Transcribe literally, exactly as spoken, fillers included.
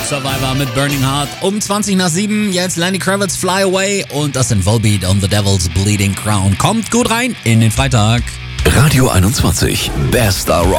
Survivor mit Burning Heart. Um zwanzig nach sieben, jetzt Lenny Kravitz, Fly Away und das sind Volbeat on the Devil's Bleeding Crown. Kommt gut rein in den Freitag. Radio einundzwanzig, bester Rock.